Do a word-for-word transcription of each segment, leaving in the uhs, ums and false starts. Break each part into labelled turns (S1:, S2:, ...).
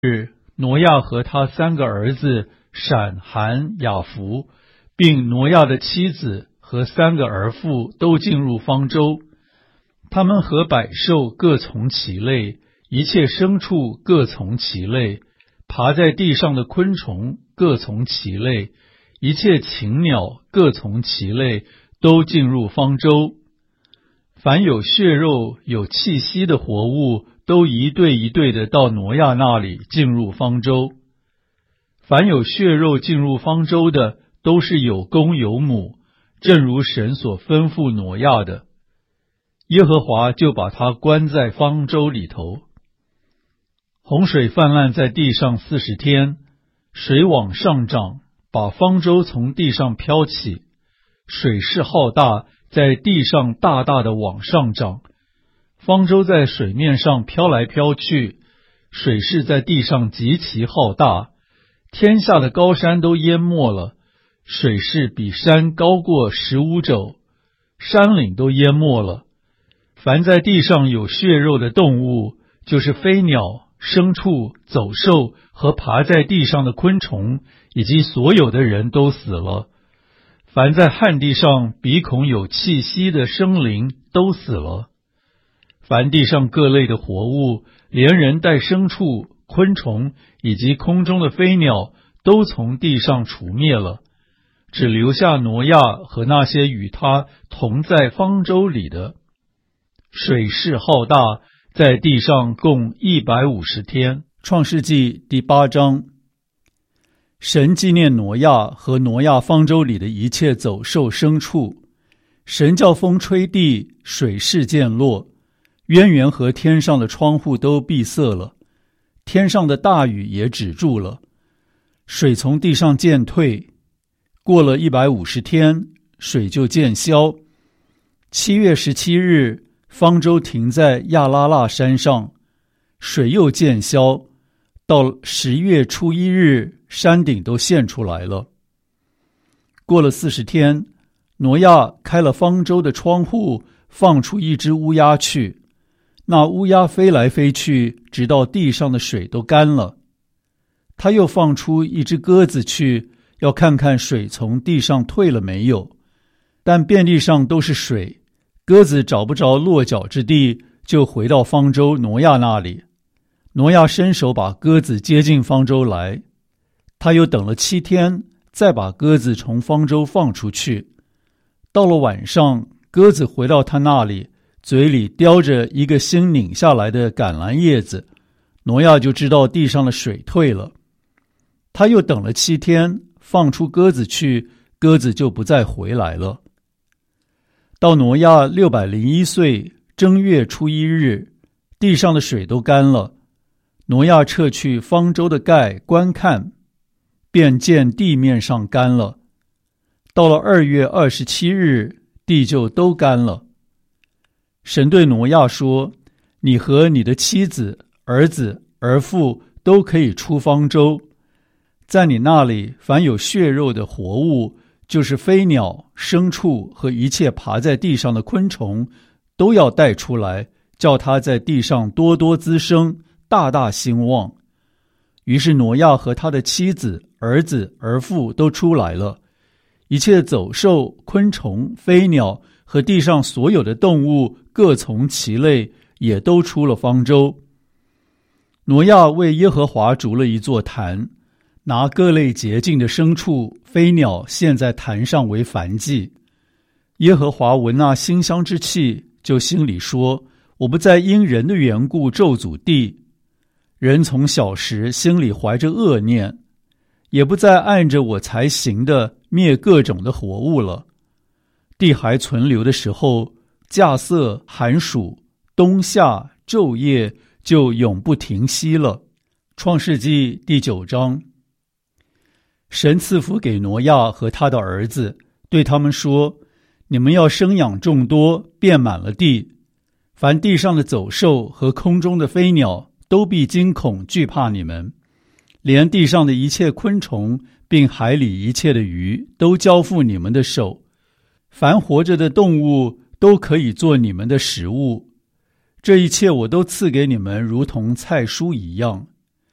S1: 日，挪亚和他三个儿子闪、含、雅弗，并挪亚的妻子和三个儿妇都进入方舟。他们和百兽各从其类，一切牲畜各从其类，爬在地上的昆虫各从其类，一切禽鸟各从其类，都进入方舟。凡有血肉有气息的活物，都一对一对的到挪亚那里进入方舟。凡有血肉进入方舟的，都是有公有母，正如神所吩咐挪亚的。耶和华就把他关在方舟里头。洪水泛滥在地上四十天，水往上涨，把方舟从地上飘起，水势浩大，在地上大大的往上涨。方舟在水面上飘来飘去，水势在地上极其浩大，天下的高山都淹没了，水势比山高过十五肘，山岭都淹没了。凡在地上有血肉的动物，就是飞鸟、牲畜、走兽和爬在地上的昆虫，以及所有的人都死了。凡在旱地上鼻孔有气息的生灵都死了。凡地上各类的活物，连人带牲畜、昆虫以及空中的飞鸟，都从地上除灭了，只留下挪亚和那些与他同在方舟里的。水势浩大，在地上共一百五十天。
S2: 创世纪第八章。神纪念挪亚和挪亚方舟里的一切走兽牲畜。神叫风吹地，水势渐落，渊源和天上的窗户都闭塞了，天上的大雨也止住了，水从地上渐退。过了一百五十天，水就渐消。七月十七日，方舟停在亚拉腊山上，水又渐消。到十月初一日，山顶都现出来了。过了四十天，挪亚开了方舟的窗户，放出一只乌鸦去。那乌鸦飞来飞去，直到地上的水都干了。他又放出一只鸽子去，要看看水从地上退了没有。但遍地上都是水，鸽子找不着落脚之地，就回到方舟挪亚那里。挪亚伸手把鸽子接进方舟来。他又等了七天，再把鸽子从方舟放出去。到了晚上，鸽子回到他那里，嘴里叼着一个新拧下来的橄榄叶子。挪亚就知道地上的水退了。他又等了七天，放出鸽子去，鸽子就不再回来了。到挪亚六百零一岁正月初一日，地上的水都干了。挪亚撤去方舟的盖观看，便见地面上干了。到了二月二十七日，地就都干了。神对挪亚说：你和你的妻子、儿子、儿妇都可以出方舟。在你那里，凡有血肉的活物，就是飞鸟、牲畜和一切爬在地上的昆虫，都要带出来，叫它在地上多多滋生，大大兴旺。于是挪亚和他的妻子、儿子、儿妇都出来了，一切走兽、昆虫、飞鸟和地上所有的动物各从其类，也都出了方舟。挪亚为耶和华筑了一座坛，拿各类洁净的牲畜、飞鸟献在坛上为燔祭。耶和华闻那馨香之气，就心里说：我不再因人的缘故咒诅地。人从小时心里怀着恶念，也不再按着我才行的灭各种的活物了。地还存留的时候，稼穑、寒暑、冬夏、昼夜就永不停息了。创世纪第九章。神赐福给挪亚和他的儿子，对他们说：你们要生养众多，遍满了地。凡地上的走兽和空中的飞鸟，都必惊恐惧怕你们。连地上的一切昆虫，并海里一切的鱼，都交付你们的手。凡活着的动物，都可以做你们的食物。这一切我都赐给你们，如同菜蔬一样。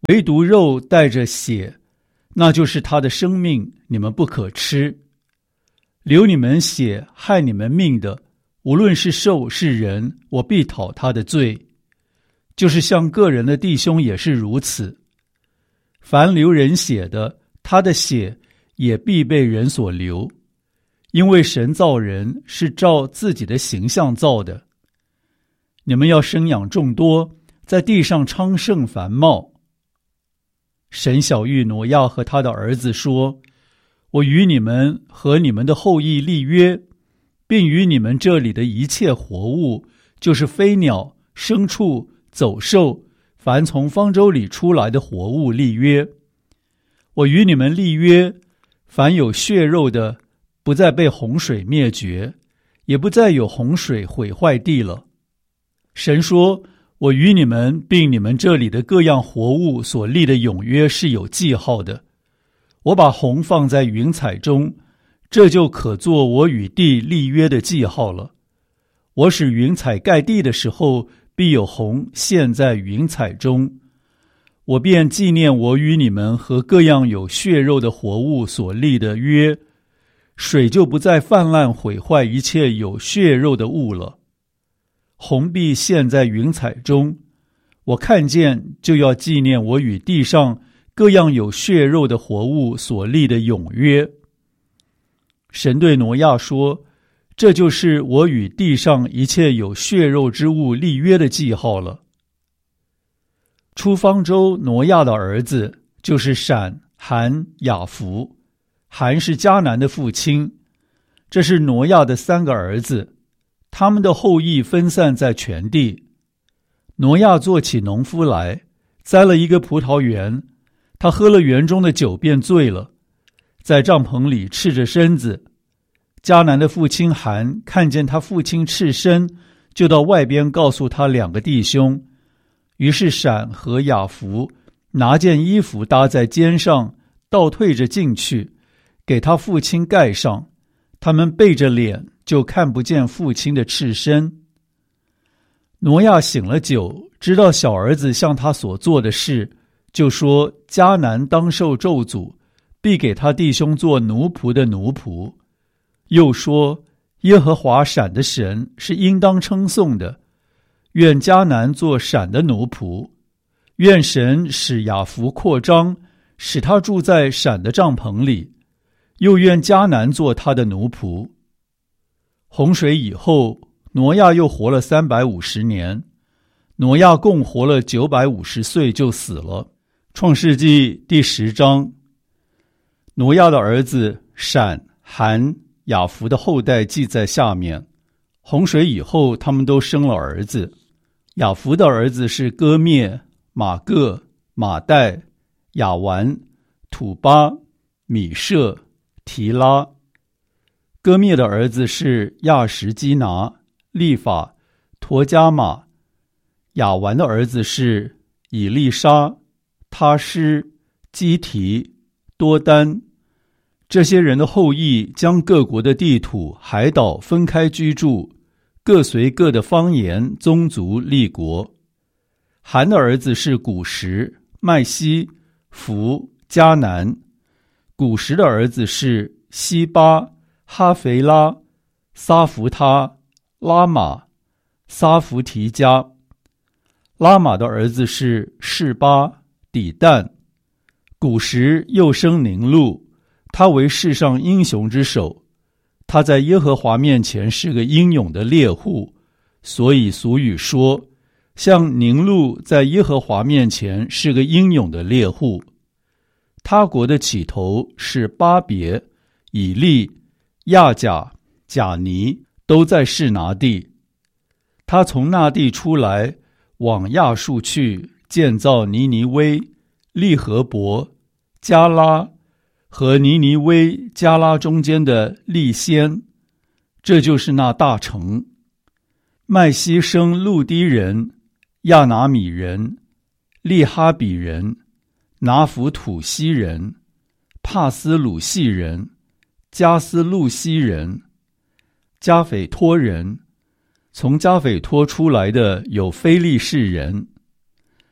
S2: 唯独肉带着血，那就是他的生命，你们不可吃。流你们血害你们命的，无论是兽是人，我必讨他的罪。就是像个人的弟兄也是如此。凡流人血的，他的血也必被人所流，因为神造人是照自己的形象造的。你们要生养众多，在地上昌盛繁茂。神晓谕挪亚和他的儿子说，我与你们和你们的后裔立约，并与你们这里的一切活物，就是飞鸟、牲畜、走兽，凡从方舟里出来的活物立约。我与你们立约，凡有血肉的，不再被洪水灭绝，也不再有洪水毁坏地了。神说，我与你们并你们这里的各样活物所立的永约是有记号的。我把虹放在云彩中，这就可做我与地立约的记号了。我使云彩盖地的时候，必有虹现在云彩中。我便纪念我与你们和各样有血肉的活物所立的约，水就不再泛滥毁坏一切有血肉的物了。虹必现在云彩中，我看见就要纪念我与地上各样有血肉的活物所立的永约。神对挪亚说，这就是我与地上一切有血肉之物立约的记号了。出方舟挪亚的儿子就是闪、含、雅弗。含是迦南的父亲，这是挪亚的三个儿子，他们的后裔分散在全地。挪亚做起农夫来，栽了一个葡萄园，他喝了园中的酒便醉了，在帐篷里赤着身子。迦南的父亲含看见他父亲赤身，就到外边告诉他两个弟兄。于是闪和雅弗拿件衣服搭在肩上，倒退着进去，给他父亲盖上。他们背着脸，就看不见父亲的赤身。挪亚醒了酒，知道小儿子向他所做的事，就说迦南当受咒诅，必给他弟兄做奴仆的奴仆。又说耶和华闪的神是应当称颂的，愿迦南做闪的奴仆，愿神使雅弗扩张，使他住在闪的帐篷里，又愿迦南做他的奴仆。洪水以后，挪亚又活了三百五十年，挪亚共活了九百五十岁就死了。创世纪第十章。挪亚的儿子闪、含、雅弗的后代记在下面。洪水以后，他们都生了儿子。雅弗的儿子是歌灭、马各、马代、雅完、土巴、米舍、提拉。歌灭的儿子是亚什基拿、利法、陀加马。雅完的儿子是以利沙、他施、基提、多丹。这些人的后裔将各国的地土、海岛分开居住，各随各的方言、宗族立国。含的儿子是古实、麦西、弗、迦南。古实的儿子是西巴、哈肥拉、撒弗他、拉玛、撒弗提加。拉玛的儿子是示巴、底但。古实又生宁禄，他为世上英雄之首，他在耶和华面前是个英勇的猎户，所以俗语说，像宁禄在耶和华面前是个英勇的猎户。他国的起头是巴别、以利、亚甲、甲尼，都在示拿地。他从那地出来，往亚述去，建造尼尼微、利和伯、加拉和尼尼微、加拉中间的利先，这就是那大城。麦西生路低人、亚拿米人、利哈比人、拿弗土西人、帕斯鲁西人、加斯路西人、加斐托人。从加斐托出来的有非利士人。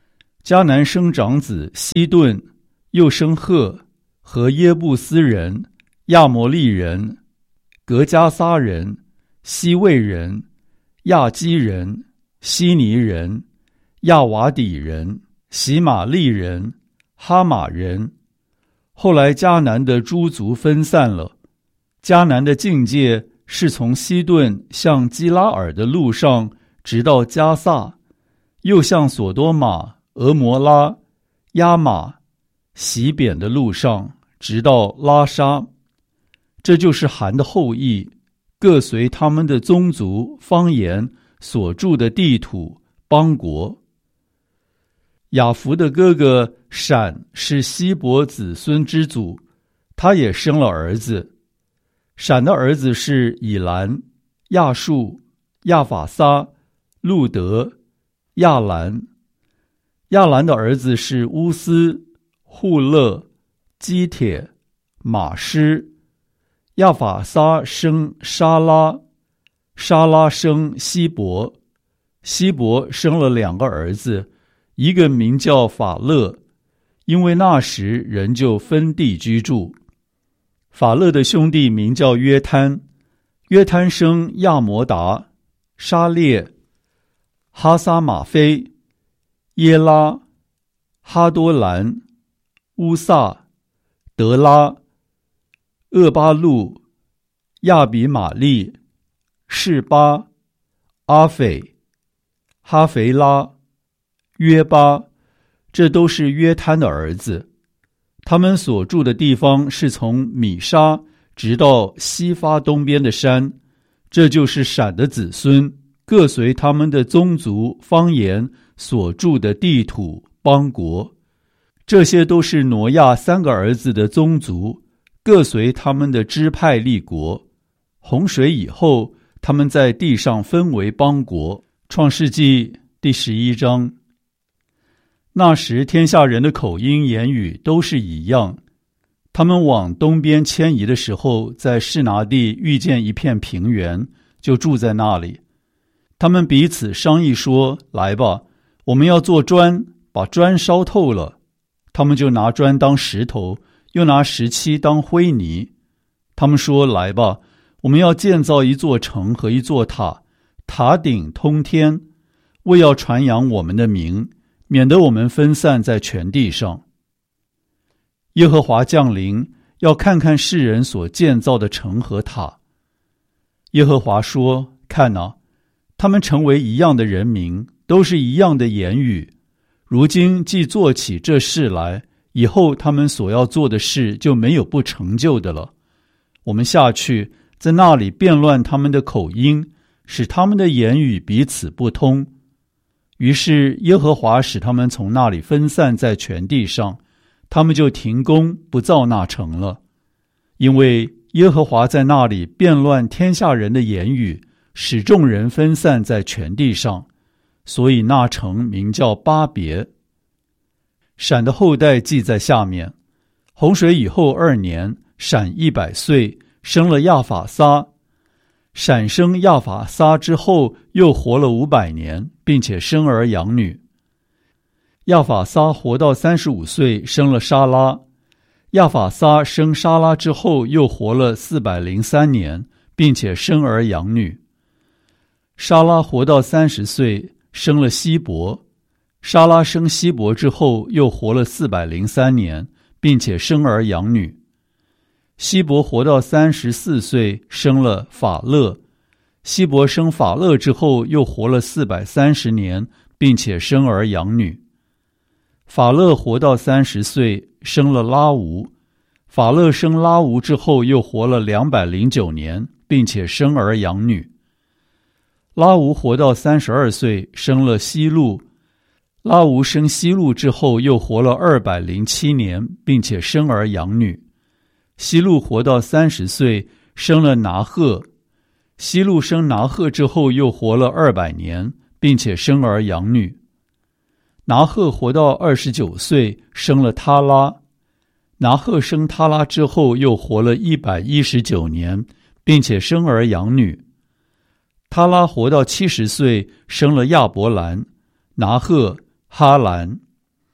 S2: 迦南生长子西顿，又生赫和耶布斯人、亚摩利人、格迦撒人、西魏人、亚基人、希尼人、亚瓦底人、喜玛利人、哈马人。后来迦南的诸族分散了，迦南的境界是从西顿向基拉尔的路上，直到加萨，又向索多玛、俄摩拉、亚玛、洗扁的路上，直到拉沙。这就是含的后裔，各随他们的宗族、方言所住的地土、邦国。雅弗的哥哥闪是希伯子孙之祖，他也生了儿子。闪的儿子是以兰、亚述、亚法撒、路德、亚兰。亚兰的儿子是乌斯、户勒、基帖、马施。亚法撒生沙拉，沙拉生希伯，希伯生了两个儿子，一个名叫法勒，因为那时人就分地居住。法勒的兄弟名叫约摊，约摊生亚摩达、沙列、哈撒马菲、耶拉、哈多兰、乌萨、德拉、厄巴路、亚比玛利、示巴、阿斐、哈肥拉、约巴，这都是约摊的儿子。他们所住的地方是从米沙直到西发东边的山，这就是闪的子孙，各随他们的宗族、方言所住的地土、邦国。这些都是挪亚三个儿子的宗族，各随他们的支派立国。洪水以后，他们在地上分为邦国。创世纪第十一章。那时天下人的口音言语都是一样。他们往东边迁移的时候，在示拿地遇见一片平原，就住在那里。他们彼此商议说，来吧，我们要做砖，把砖烧透了。他们就拿砖当石头，又拿石漆当灰泥。他们说，来吧，我们要建造一座城和一座塔，塔顶通天，为要传扬我们的名，免得我们分散在全地上。耶和华降临，要看看世人所建造的城和塔。耶和华说，看哪，他们成为一样的人民，都是一样的言语。如今既做起这事来，以后他们所要做的事就没有不成就的了。我们下去，在那里变乱他们的口音，使他们的言语彼此不通。于是耶和华使他们从那里分散在全地上，他们就停工不造那城了。因为耶和华在那里变乱天下人的言语，使众人分散在全地上，所以那城名叫巴别。闪的后代记在下面。洪水以后二年，闪一百岁，生了亚法撒。闪生亚法撒之后，又活了五百年，并且生儿养女。亚法撒活到三十五岁，生了沙拉。亚法撒生沙拉之后，又活了四百零三年，并且生儿养女。沙拉活到三十岁，生了希伯。沙拉生希伯之后，又活了四百零三年，并且生儿养女。希伯活到三十四岁，生了法勒。希伯生法勒之后，又活了四百三十年，并且生儿养女。法勒活到三十岁，生了拉吾。法勒生拉吾之后，又活了两百零九年，并且生儿养女。拉吾活到三十二岁，生了希路。拉吾生希路之后，又活了二百零七年，并且生儿养女。希路活到三十岁，生了拿鹤。希路生拿鹤之后，又活了二百年，并且生儿养女。拿鹤活到二十九岁，生了他拉。拿鹤生他拉之后，又活了一百一十九年，并且生儿养女。他拉活到七十岁，生了亚伯兰、拿鹤、哈兰。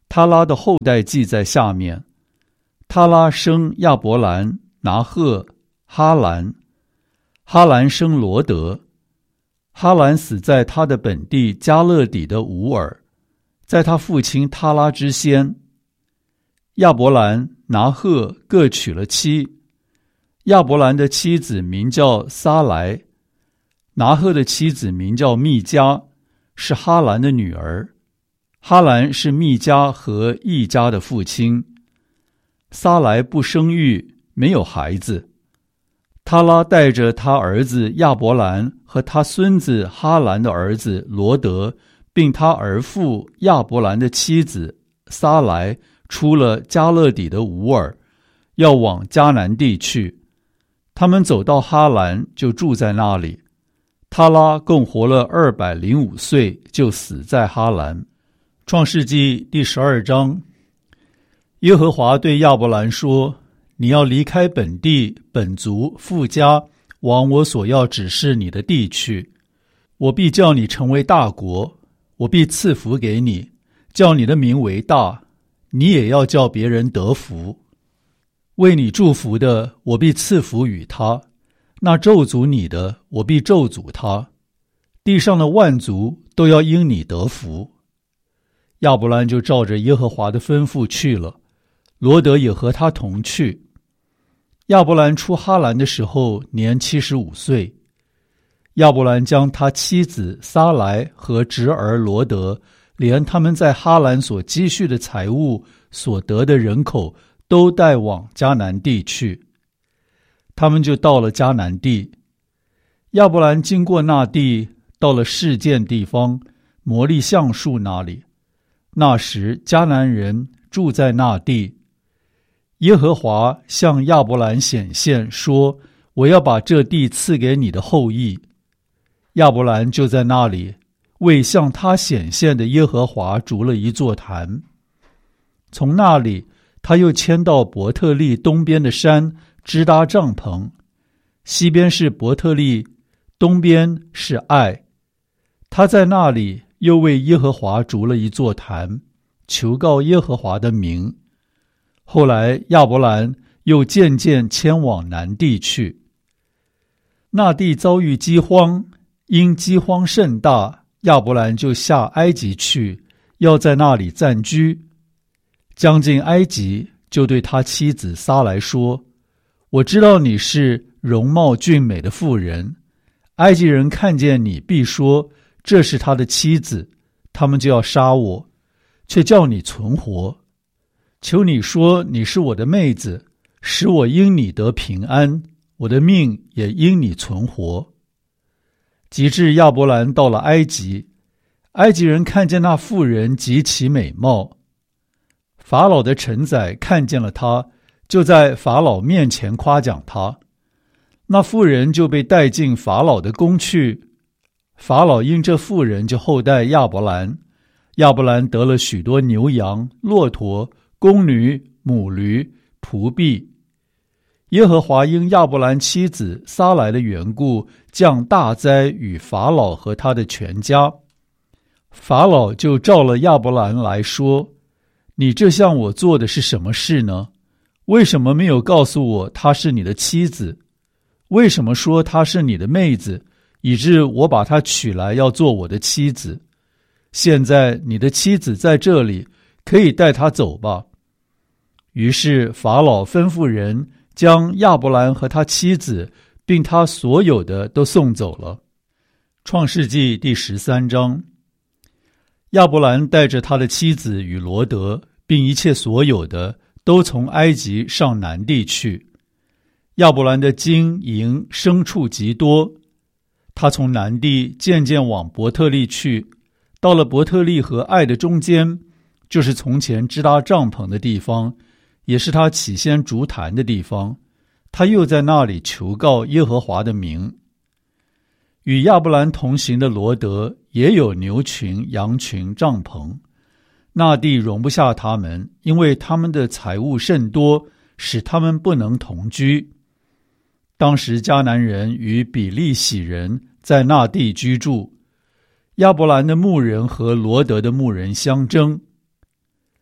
S2: 他拉的后代记在下面。他拉生亚伯兰、拿赫、哈兰，哈兰生罗德。哈兰死在他的本地加勒底的吾尔，在他父亲他拉之先。亚伯兰、拿赫各娶了妻。亚伯兰的妻子名叫撒莱，拿赫的妻子名叫密迦，是哈兰的女儿。哈兰是密迦和易家的父亲。撒莱不生育，没有孩子。他拉带着他儿子亚伯兰和他孙子哈兰的儿子罗德，并他儿父亚伯兰的妻子撒莱，出了加勒底的吾尔，要往迦南地去。他们走到哈兰，就住在那里。他拉共活了二百零五岁，就死在哈兰。创世纪第十二章，耶和华对亚伯兰说：你要离开本地、本族、父家，往我所要指示你的地去。我必叫你成为大国，我必赐福给你，叫你的名为大，你也要叫别人得福。为你祝福的，我必赐福与他；那咒诅你的，我必咒诅他。地上的万族都要因你得福。亚伯兰就照着耶和华的吩咐去了，罗德也和他同去。亚伯兰出哈兰的时候年七十五岁。亚伯兰将他妻子撒莱和侄儿罗德，连他们在哈兰所积蓄的财物、所得的人口，都带往迦南地去。他们就到了迦南地。亚伯兰经过那地，到了示剑地方，摩利橡树那里。那时迦南人住在那地。耶和华向亚伯兰显现说：我要把这地赐给你的后裔。亚伯兰就在那里为向他显现的耶和华筑了一座坛。从那里他又迁到伯特利东边的山，支搭帐篷。西边是伯特利，东边是爱。他在那里又为耶和华筑了一座坛，求告耶和华的名。后来亚伯兰又渐渐迁往南地去。那地遭遇饥荒，因饥荒甚大，亚伯兰就下埃及去，要在那里暂居。将近埃及，就对他妻子撒来说：我知道你是容貌俊美的妇人，埃及人看见你必说这是他的妻子，他们就要杀我，却叫你存活。求你说你是我的妹子，使我因你得平安，我的命也因你存活。及至亚伯兰到了埃及，埃及人看见那妇人极其美貌。法老的臣宰看见了他，就在法老面前夸奖他。那妇人就被带进法老的宫去。法老因这妇人就厚待亚伯兰。亚伯兰得了许多牛羊、骆驼、公驴、母驴、仆婢。耶和华因亚伯兰妻子撒来的缘故，降大灾与法老和他的全家。法老就召了亚伯兰来说：你这向我做的是什么事呢？为什么没有告诉我她是你的妻子？为什么说她是你的妹子，以致我把她娶来要做我的妻子？现在你的妻子在这里，可以带她走吧。于是法老吩咐人将亚伯兰和他妻子并他所有的都送走了。创世纪第十三章，亚伯兰带着他的妻子与罗德并一切所有的都从埃及上南地去。亚伯兰的金银牲畜极多，他从南地渐渐往伯特利去，到了伯特利和爱的中间，就是从前支搭帐篷的地方，也是他起先筑坛的地方。他又在那里求告耶和华的名。与亚伯兰同行的罗德也有牛群、羊群、帐篷，那地容不下他们，因为他们的财物甚多，使他们不能同居。当时迦南人与比利洗人在那地居住，亚伯兰的牧人和罗德的牧人相争。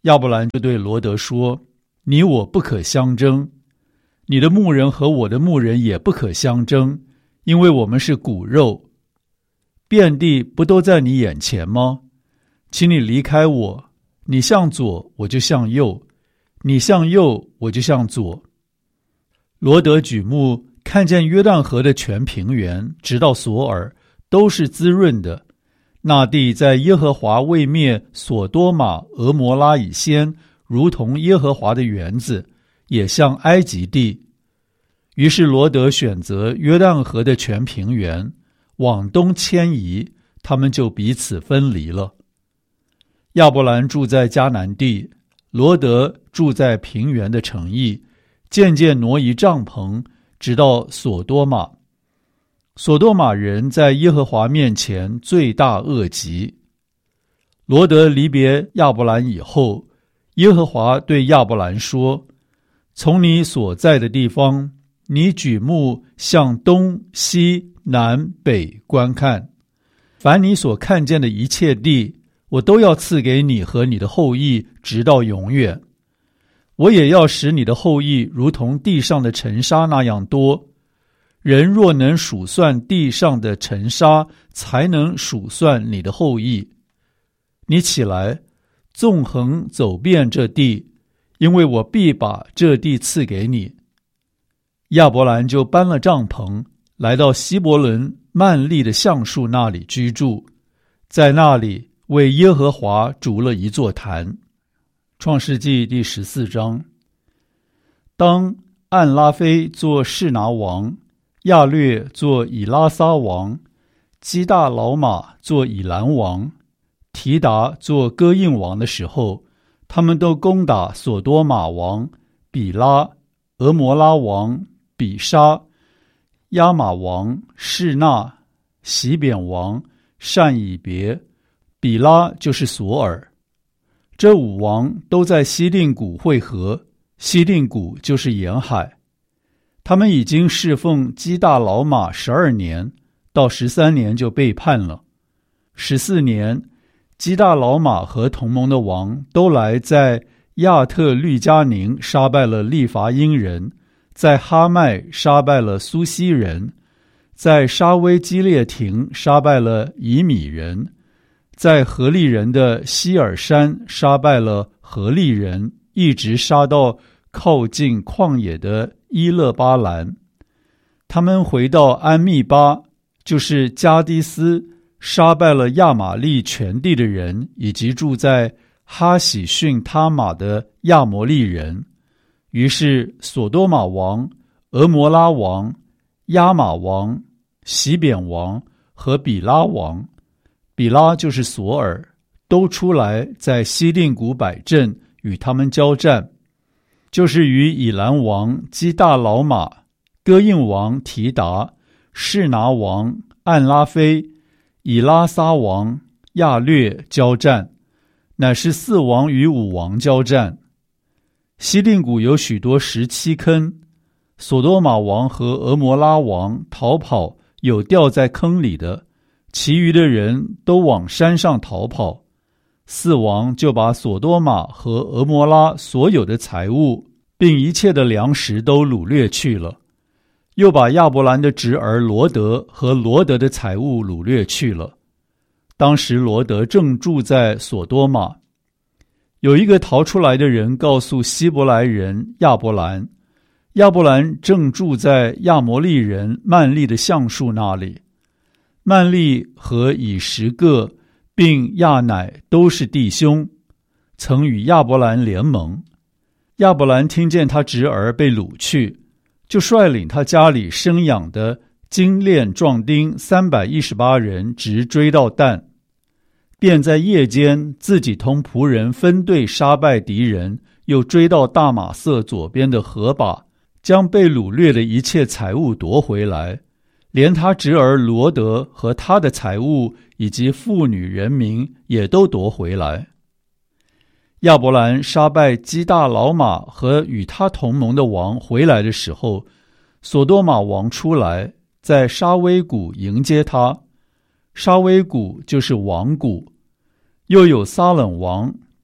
S2: 亚伯兰就对罗德说：你我不可相争，你的牧人和我的牧人也不可相争，因为我们是骨肉。遍地不都在你眼前吗？请你离开我，你向左我就向右，你向右我就向左。罗德举目看见约旦河的全平原直到索尔都是滋润的，那地在耶和华未灭所多玛俄摩拉以先，如同耶和华的园子，也像埃及地。于是罗德选择约旦河的全平原，往东迁移，他们就彼此分离了。亚伯兰住在迦南地，罗德住在平原的城邑，渐渐挪移帐篷，直到索多玛。索多玛人在耶和华面前罪大恶极。罗德离别亚伯兰以后，耶和华对亚伯兰说：从你所在的地方，你举目向东西南北观看，凡你所看见的一切地，我都要赐给你和你的后裔，直到永远。我也要使你的后裔如同地上的尘沙那样多。人若能数算地上的尘沙，才能数算你的后裔。你起来，纵横走遍这地，因为我必把这地赐给你。亚伯兰就搬了帐篷，来到希伯伦曼利的橡树那里居住，在那里为耶和华筑了一座坛。创世纪第十四章。当暗拉菲做示拿王，亚略做以拉撒王，基大老马做以兰王，提达做哥印王的时候，他们都攻打索多玛王比拉、俄摩拉王比沙、亚玛王示那、洗扁王善以别，比拉就是索尔。这五王都在西定谷会合，西定谷就是沿海。他们已经侍奉基大老马十二年，到十三年就背叛了。十四年，基大老马和同盟的王都来在亚特律加宁杀败了利伐因人，在哈麦杀败了苏西人，在沙威基列亭杀败了以米人，在何利人的希尔山杀败了何利人，一直杀到靠近旷野的伊勒巴兰。他们回到安密巴，就是加迪斯，杀败了亚玛利全地的人，以及住在哈喜逊他玛的亚摩利人。于是索多玛王、俄摩拉王、亚玛王、洗扁王和比拉王，比拉就是索尔，都出来在西定谷摆阵，与他们交战，就是与以兰王基大老马、哥印王提达、示拿王暗拉菲、以拉撒王亚略交战，乃是四王与五王交战。西定谷有许多石漆坑，索多玛王和俄摩拉王逃跑，有掉在坑里的，其余的人都往山上逃跑。四王就把索多玛和俄摩拉所有的财物并一切的粮食都掳掠去了，又把亚伯兰的侄儿罗德和罗德的财物掳掠去了。当时罗德正住在索多玛。有一个逃出来的人告诉希伯来人亚伯兰，亚伯兰正住在亚摩利人曼利的橡树那里。曼利和以实各并亚乃都是弟兄，曾与亚伯兰联盟。亚伯兰听见他侄儿被掳去，就率领他家里生养的精练壮丁三百一十八人，直追到但，便在夜间自己同仆人分队杀败敌人，又追到大马色左边的河坝，将被掳掠的一切财物夺回来，连他侄儿罗德和他的财物以及妇女人民也都夺回来。亚伯兰杀败基大老马和与他同盟的王回来的时候，索多玛王出来，在沙威谷迎接他。沙威谷就是王谷。又有撒冷王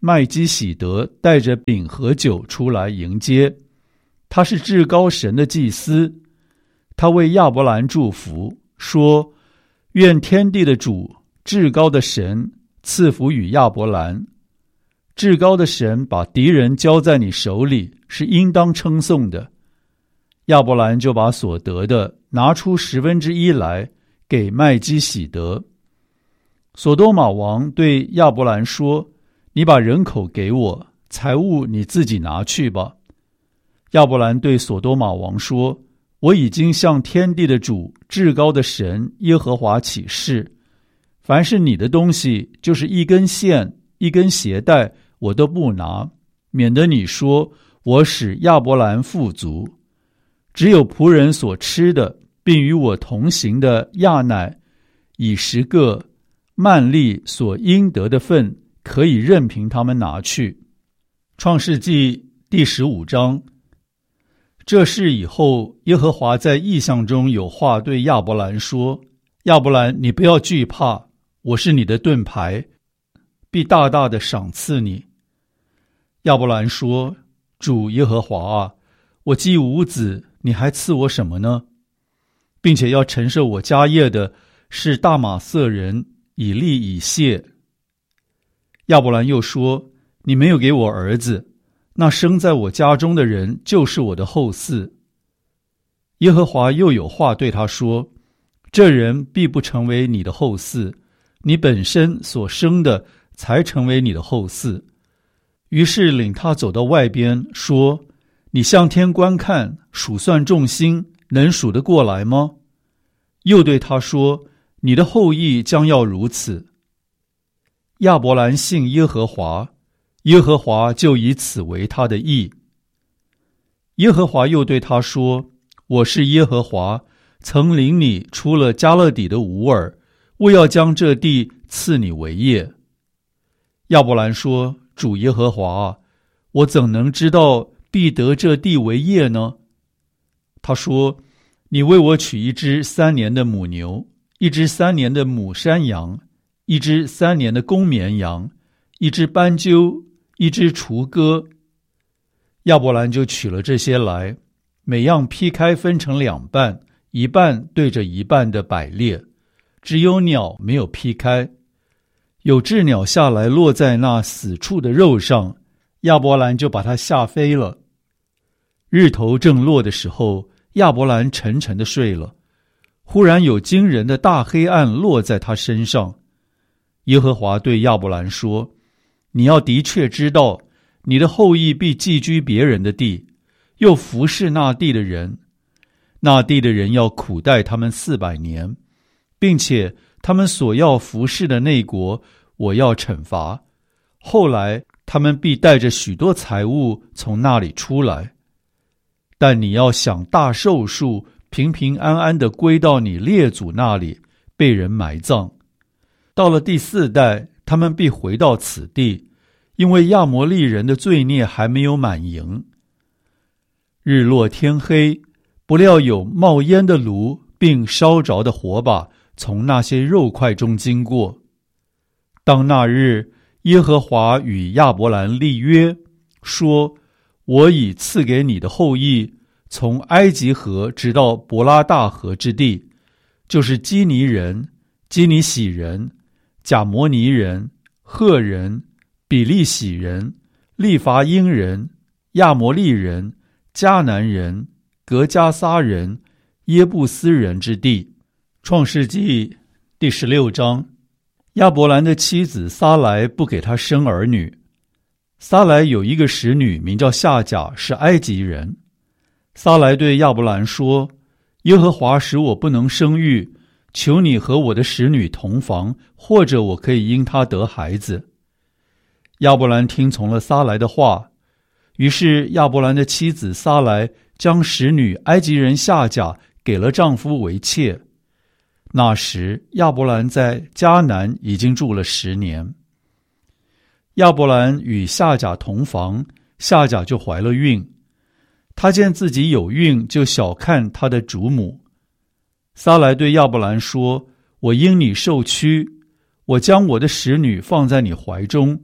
S2: 麦基喜德带着饼和酒出来迎接，他是至高神的祭司。他为亚伯兰祝福，说：愿天地的主，至高的神赐福与亚伯兰。至高的神把敌人交在你手里，是应当称颂的。亚伯兰就把所得的拿出十分之一来给麦基喜德。所多玛王对亚伯兰说：你把人口给我，财物你自己拿去吧。亚伯兰对所多玛王说：我已经向天地的主，至高的神耶和华起誓，凡是你的东西，就是一根线一根鞋带，我都不拿，免得你说我使亚伯兰富足。只有仆人所吃的，并与我同行的亚乃以十个幔利所应得的份，可以任凭他们拿去。创世纪第十五章。这事以后，耶和华在异象中有话对亚伯兰说：亚伯兰，你不要惧怕，我是你的盾牌，必大大的赏赐你。亚伯兰说：主耶和华啊，我既无子，你还赐我什么呢？并且要承受我家业的是大马色人以利以谢。亚伯兰又说：你没有给我儿子，那生在我家中的人就是我的后嗣。耶和华又有话对他说：这人必不成为你的后嗣，你本身所生的才成为你的后嗣。于是领他走到外边，说：你向天观看，数算众星，能数得过来吗？又对他说：你的后裔将要如此。亚伯兰信耶和华，耶和华就以此为他的义。耶和华又对他说：我是耶和华，曾领你出了迦勒底的吾尔，为要将这地赐你为业。亚伯兰说：主耶和华，我怎能知道必得这地为业呢？他说：你为我取一只三年的母牛，一只三年的母山羊，一只三年的公绵羊，一只斑鸠，一只雏鸽。亚伯兰就取了这些来，每样劈开分成两半，一半对着一半的摆列，只有鸟没有劈开。有只鸟下来落在那死处的肉上，亚伯兰就把它吓飞了。日头正落的时候，亚伯兰沉沉地睡了。忽然有惊人的大黑暗落在他身上。耶和华对亚伯兰说：你要的确知道，你的后裔必寄居别人的地，又服侍那地的人。那地的人要苦待他们四百年，并且他们所要服侍的那国，我要惩罚。后来他们必带着许多财物从那里出来。但你要享大寿数，平平安安地归到你列祖那里，被人埋葬。到了第四代，他们必回到此地，因为亚摩利人的罪孽还没有满盈。日落天黑，不料有冒烟的炉并烧着的火把从那些肉块中经过。当那日，耶和华与亚伯兰立约，说：我已赐给你的后裔，从埃及河直到伯拉大河之地，就是基尼人、基尼喜人、贾摩尼人、赫人、比利洗人、利伐因人、亚摩利人、迦南人、革迦撒人、耶布斯人之地。创世纪第十六章。亚伯兰的妻子撒莱不给他生儿女。撒莱有一个使女，名叫夏甲，是埃及人。撒莱对亚伯兰说：耶和华使我不能生育，求你和我的使女同房，或者我可以因她得孩子。亚伯兰听从了撒莱的话，于是亚伯兰的妻子撒莱将使女埃及人夏甲给了丈夫为妾。那时亚伯兰在迦南已经住了十年。亚伯兰与夏甲同房，夏甲就怀了孕。他见自己有孕，就小看他的主母。撒莱对亚伯兰说：我因你受屈，我将我的使女放在你怀中，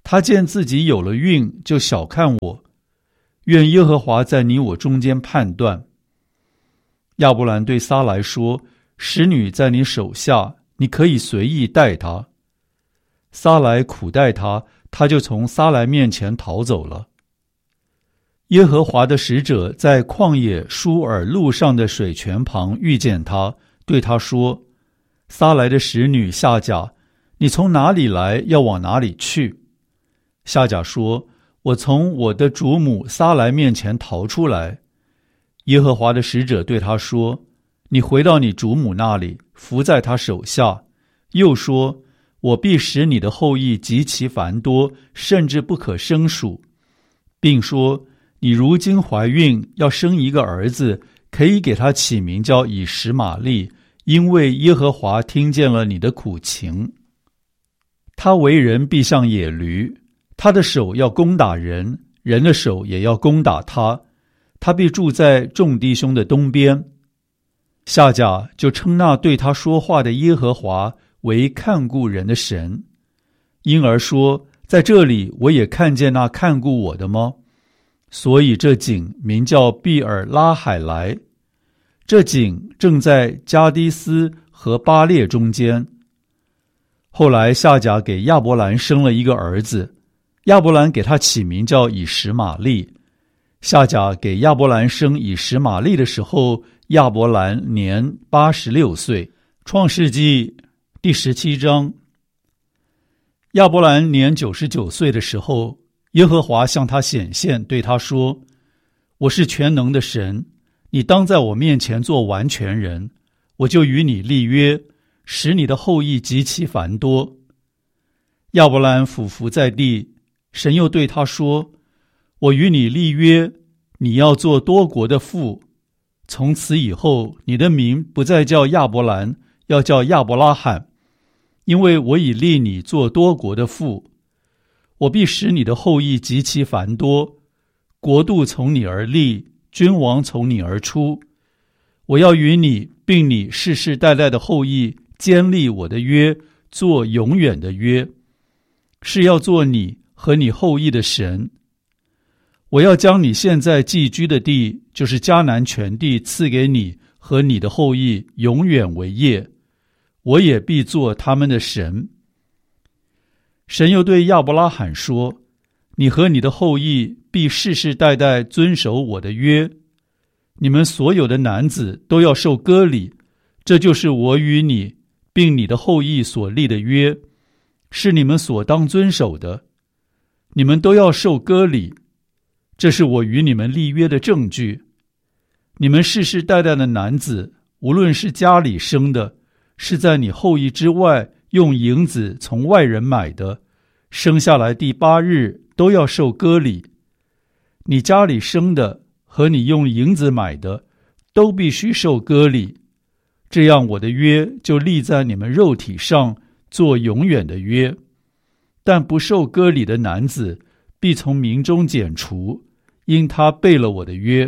S2: 他见自己有了孕，就小看我。愿耶和华在你我中间判断。亚伯兰对撒来说，使女在你手下，你可以随意待她。撒来苦待他，他就从撒来面前逃走了。耶和华的使者在旷野舒尔路上的水泉旁遇见他，对他说：撒来的使女夏甲，你从哪里来，要往哪里去？夏甲说：我从我的主母撒来面前逃出来。耶和华的使者对他说：你回到你主母那里，伏在他手下。又说：我必使你的后裔极其繁多，甚至不可胜数，并说：你如今怀孕，要生一个儿子，可以给他起名叫以实玛利，因为耶和华听见了你的苦情。他为人必像野驴，他的手要攻打人，人的手也要攻打他，他必住在众弟兄的东边。夏甲就称那对他说话的耶和华为看顾人的神，因而说：在这里我也看见那看顾我的吗？所以这井名叫毕尔拉海莱。这井正在加迪斯和巴列中间。后来夏甲给亚伯兰生了一个儿子，亚伯兰给他起名叫以实玛利。夏甲给亚伯兰生以实玛利的时候，亚伯兰年八十六岁。创世纪第十七章。亚伯兰年九十九岁的时候，耶和华向他显现，对他说：我是全能的神，你当在我面前做完全人，我就与你立约，使你的后裔极其繁多。亚伯兰俯伏在地，神又对他说：我与你立约，你要做多国的父，从此以后，你的名不再叫亚伯兰，要叫亚伯拉罕，因为我已立你做多国的父。我必使你的后裔极其繁多，国度从你而立，君王从你而出。我要与你并你世世代代的后裔坚立我的约，做永远的约，是要做你和你后裔的神。我要将你现在寄居的地，就是迦南全地，赐给你和你的后裔永远为业，我也必做他们的神。神又对亚伯拉罕说：你和你的后裔必世世代代遵守我的约，你们所有的男子都要受割礼，这就是我与你并你的后裔所立的约，是你们所当遵守的。你们都要受割礼，这是我与你们立约的证据。你们世世代代的男子，无论是家里生的，是在你后裔之外用银子从外人买的，生下来第八日都要受割礼。你家里生的和你用银子买的，都必须受割礼。这样我的约就立在你们肉体上，做永远的约。但不受割礼的男子，必从民中剪除，因他背了我的约。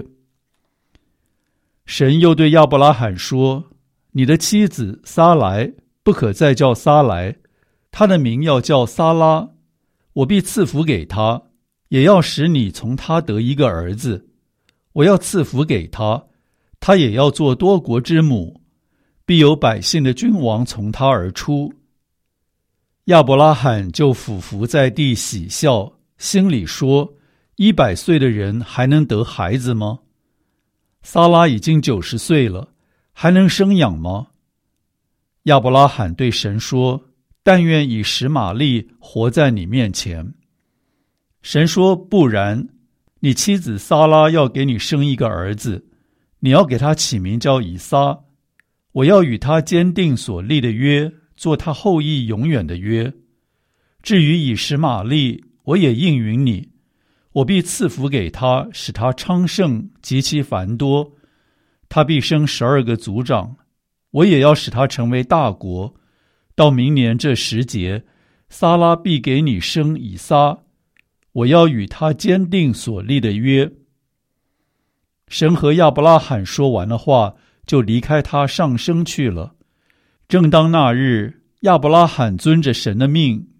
S2: 神又对亚伯拉罕说：你的妻子撒来不可再叫撒来，她的名要叫撒拉，我必赐福给她，也要使你从她得一个儿子。我要赐福给她，她也要做多国之母，必有百姓的君王从她而出。亚伯拉罕就俯伏在地喜笑，心里说：一百岁的人还能得孩子吗？撒拉已经九十岁了，还能生养吗？亚伯拉罕对神说：但愿以实玛利活在你面前。神说：不然，你妻子撒拉要给你生一个儿子，你要给他起名叫以撒。我要与他坚定所立的约，做他后裔永远的约。至于以实玛利，我也应允你，我必赐福给他，使他昌盛，极其繁多。他必生十二个族长，我也要使他成为大国。到明年这时节，撒拉必给你生以撒，我要与他坚定所立的约。神和亚伯拉罕说完了话，就离开他上升去了。正当那日，亚伯拉罕遵着神的命，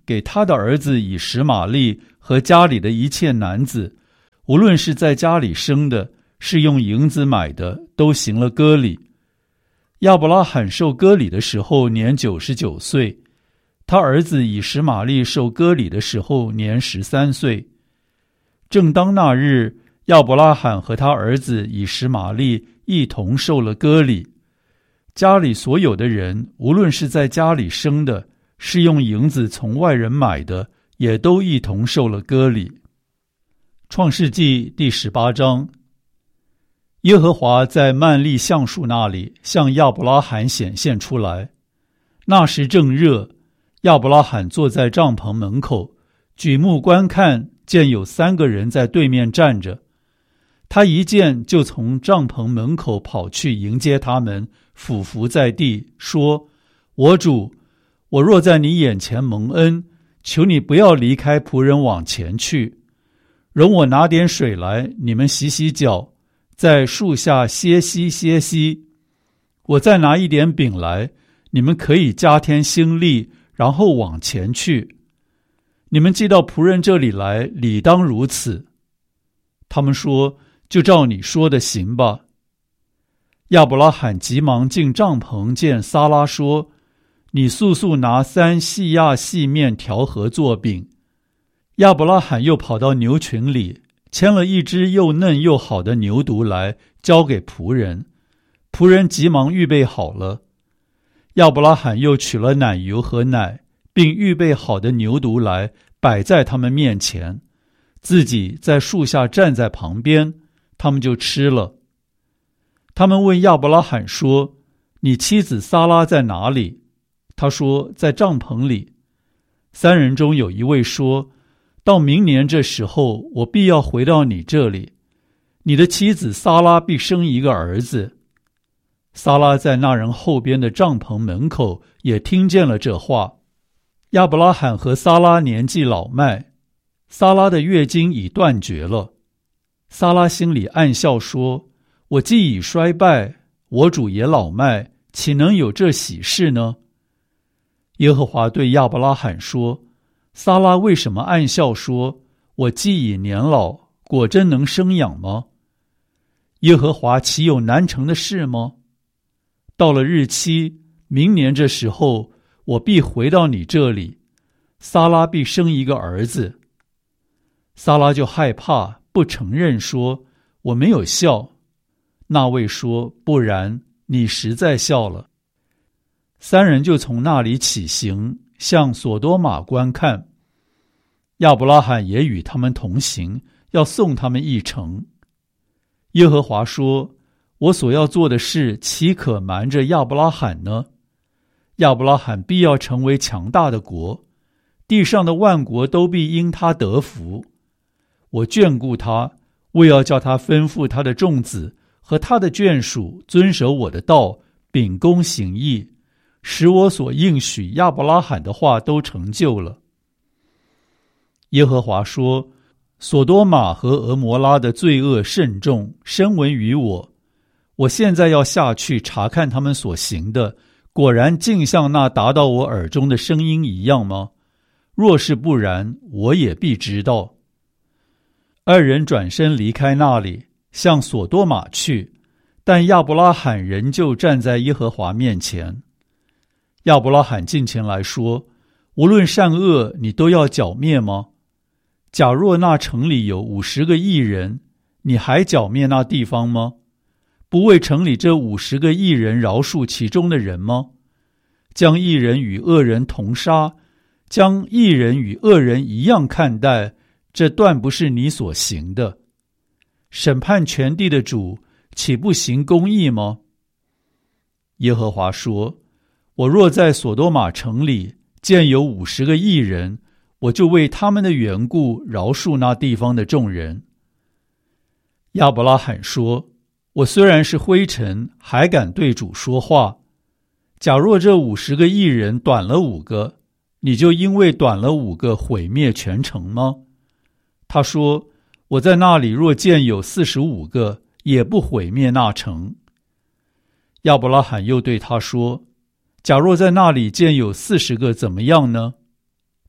S2: 给他的儿子以实玛利和家里的一切男子，无论是在家里生的，是用银子买的，都行了割礼。亚伯拉罕受割礼的时候年九十九岁，他儿子以实玛利受割礼的时候年十三岁。正当那日，亚伯拉罕和他儿子以实玛利一同受了割礼。家里所有的人，无论是在家里生的，是用银子从外人买的，也都一同受了割礼。创世纪第十八章。耶和华在曼利橡树那里向亚伯拉罕显现出来。那时正热，亚伯拉罕坐在帐篷门口，举目观看，见有三个人在对面站着。他一见，就从帐篷门口跑去迎接他们，俯伏在地，说：我主，我若在你眼前蒙恩，求你不要离开仆人往前去，容我拿点水来，你们洗洗脚，在树下歇息歇息。我再拿一点饼来，你们可以加添心力，然后往前去。你们既到仆人这里来，理当如此。他们说：就照你说的行吧。亚伯拉罕急忙进帐篷，见撒拉说：你速速拿三细亚细面调和做饼。亚伯拉罕又跑到牛群里，牵了一只又嫩又好的牛犊来，交给仆人。仆人急忙预备好了。亚伯拉罕又取了奶油和奶，并预备好的牛犊来，摆在他们面前，自己在树下站在旁边，他们就吃了。他们问亚伯拉罕说：你妻子撒拉在哪里？他说：在帐篷里。三人中有一位说：到明年这时候，我必要回到你这里，你的妻子撒拉必生一个儿子。撒拉在那人后边的帐篷门口也听见了这话。亚伯拉罕和撒拉年纪老迈，撒拉的月经已断绝了。撒拉心里暗笑说：我既已衰败，我主也老迈，岂能有这喜事呢？耶和华对亚伯拉罕说：撒拉为什么暗笑说：我既已年老，果真能生养吗？耶和华岂有难成的事吗？到了日期，明年这时候，我必回到你这里，撒拉必生一个儿子。撒拉就害怕，不承认说：我没有笑。那位说：不然，你实在笑了。三人就从那里起行，向索多玛观看。亚伯拉罕也与他们同行，要送他们一程。耶和华说：我所要做的事，岂可瞒着亚伯拉罕呢？亚伯拉罕必要成为强大的国，地上的万国都必因他得福。我眷顾他，为要叫他吩咐他的众子和他的眷属遵守我的道，秉公行义，使我所应许亚伯拉罕的话都成就了。耶和华说：索多玛和俄摩拉的罪恶甚重，深闻于我。我现在要下去查看他们所行的，果然竟像那达到我耳中的声音一样吗？若是不然，我也必知道。二人转身离开那里，向索多玛去，但亚伯拉罕仍旧站在耶和华面前。亚伯拉罕近前来说：无论善恶，你都要剿灭吗？假若那城里有五十个义人，你还剿灭那地方吗？不为城里这五十个义人饶恕其中的人吗？将义人与恶人同杀，将义人与恶人一样看待，这断不是你所行的。审判全地的主，岂不行公义吗？耶和华说：我若在索多玛城里见有五十个义人，我就为他们的缘故饶恕那地方的众人。亚伯拉罕说：我虽然是灰尘，还敢对主说话。假若这五十个义人短了五个，你就因为短了五个毁灭全城吗？他说：我在那里若见有四十五个，也不毁灭那城。亚伯拉罕又对他说：假若在那里见有四十个，怎么样呢？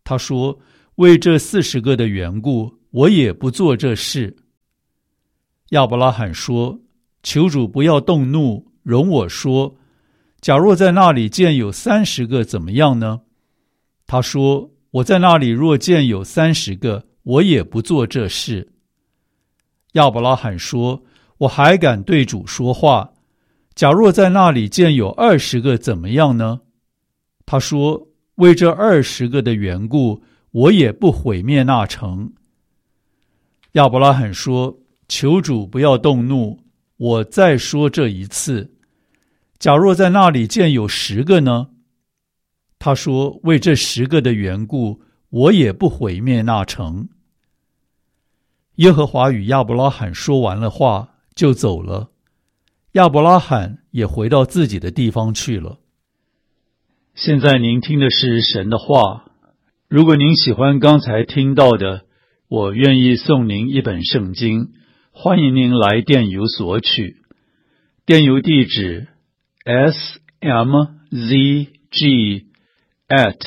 S2: 他说，为这四十个的缘故，我也不做这事。亚伯拉罕说，求主不要动怒，容我说，假若在那里见有三十个怎么样呢？他说，我在那里若见有三十个，我也不做这事。亚伯拉罕说，我还敢对主说话，假若在那里见有二十个怎么样呢？他说，为这二十个的缘故，我也不毁灭那城。亚伯拉罕说，求主不要动怒，我再说这一次，假若在那里见有十个呢？他说，为这十个的缘故，我也不毁灭那城。耶和华与亚伯拉罕说完了话，就走了。亚伯拉罕也回到自己的地方去了。
S1: 现在您听的是神的话。如果您喜欢刚才听到的，我愿意送您一本圣经，欢迎您来电邮索取。电邮地址 s m z g at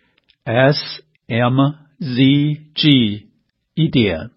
S1: s m z g 一点